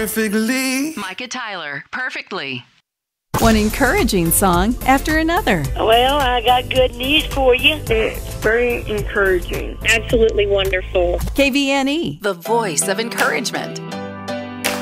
perfectly. Micah Tyler, Perfectly. One encouraging song after another. Well, I got good news for you. It's very encouraging. Absolutely wonderful. KVNE, The voice of encouragement.